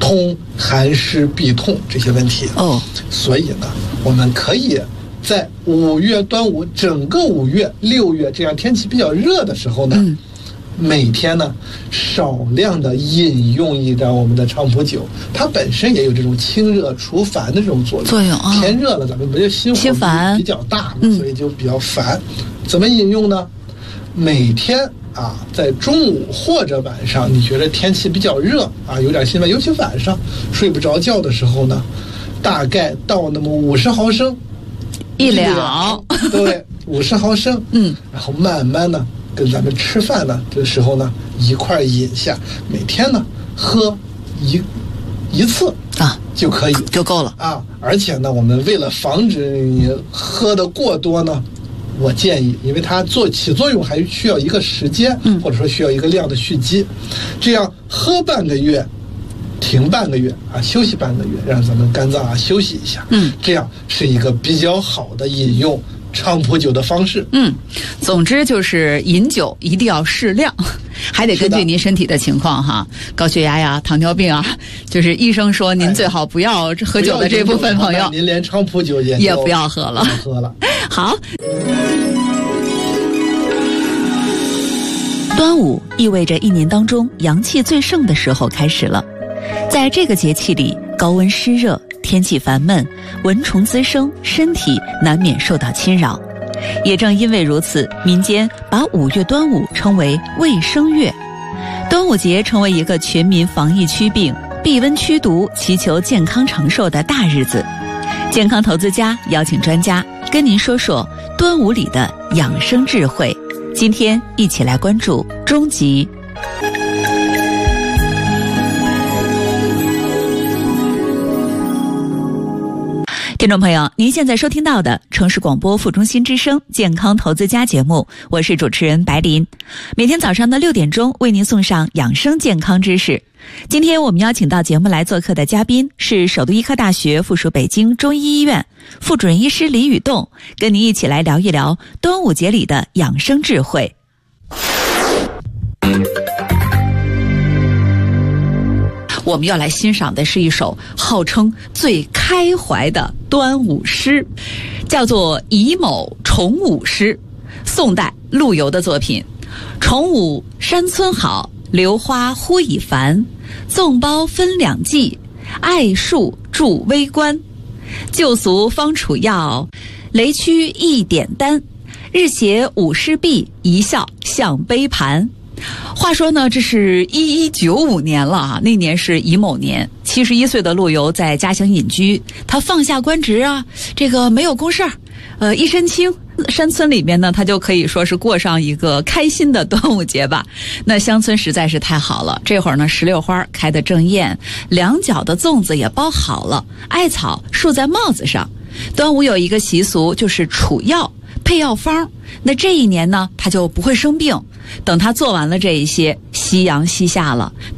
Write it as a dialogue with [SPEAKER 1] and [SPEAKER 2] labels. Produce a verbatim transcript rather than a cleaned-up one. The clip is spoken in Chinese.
[SPEAKER 1] 通寒湿痹痛这些问题。
[SPEAKER 2] 哦，
[SPEAKER 1] 所以呢，我们可以在五月端午整个五月、六月这样天气比较热的时候呢，嗯、每天呢少量的饮用一点我们的菖蒲酒，它本身也有这种清热除烦的这种作用。
[SPEAKER 2] 作用啊，
[SPEAKER 1] 天热了，咱们不就心火比较大嘛，
[SPEAKER 2] 嗯、
[SPEAKER 1] 所以就比较烦。怎么饮用呢？每天啊，在中午或者晚上，你觉得天气比较热啊，有点心烦，尤其晚上睡不着觉的时候呢，大概倒那么五十毫升
[SPEAKER 2] 一两，
[SPEAKER 1] 对，五十毫升，
[SPEAKER 2] 嗯，
[SPEAKER 1] 然后慢慢呢，跟咱们吃饭呢这时候呢一块饮下，每天呢喝一一次
[SPEAKER 2] 啊
[SPEAKER 1] 就可以
[SPEAKER 2] 就够了
[SPEAKER 1] 啊。而且呢，我们为了防止你喝的过多呢，我建议，因为它做起作用还需要一个时间，
[SPEAKER 2] 嗯，
[SPEAKER 1] 或者说需要一个量的蓄积，这样喝半个月，停半个月啊，休息半个月，让咱们肝脏啊休息一下，
[SPEAKER 2] 嗯，
[SPEAKER 1] 这样是一个比较好的饮用菖蒲酒的方式。
[SPEAKER 2] 嗯，总之就是饮酒一定要适量，还得根据您身体的情况哈，高血压呀、糖尿病啊，就是医生说您最好不要喝酒的这部分朋友，
[SPEAKER 1] 您连菖蒲酒也
[SPEAKER 2] 也不要喝了，
[SPEAKER 1] 不喝了。
[SPEAKER 2] 好。
[SPEAKER 3] 端午意味着一年当中阳气最盛的时候开始了，在这个节气里，高温湿热，天气烦闷，蚊虫滋生，身体难免受到侵扰。也正因为如此，民间把五月端午称为卫生月。端午节成为一个全民防疫驱病、避瘟驱毒、祈求健康长寿的大日子。健康投资家邀请专家跟您说说端午里的养生智慧。今天一起来关注终极。听众朋友，您现在收听到的城市广播副中心之声健康投资家节目，我是主持人白琳。每天早上的六点钟为您送上养生健康知识。今天我们邀请到节目来做客的嘉宾是首都医科大学附属北京中医医院副主任医师李宇栋，跟您一起来聊一聊端午节里的养生智慧。
[SPEAKER 2] 我们要来欣赏的是一首号称最开怀的端午诗，叫做《乙卯重午诗》，宋代陆游的作品。重午山村好，榴花忽已繁。粽包分两季，艾树助微观。旧俗方处药，雷区一点丹。日斜午诗毕，一笑向杯盘。话说呢，这是一一九五年了啊，那年是乙卯年。七十一岁的陆游在家乡隐居，他放下官职啊，这个没有公事儿，呃，一身轻。山村里面呢，他就可以说是过上一个开心的端午节吧。那乡村实在是太好了，这会儿呢，石榴花开得正艳，两角的粽子也包好了，艾草竖在帽子上。端午有一个习俗，就是储药配药方，那这一年呢，他就不会生病。等他做完了这一些，夕阳西下了，